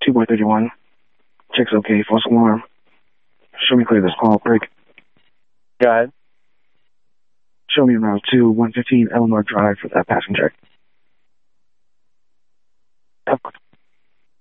2 boy 31. Check's okay, false alarm. Show me clear this call, break. Go ahead. Show me around 115 Eleanor Drive for that passing check.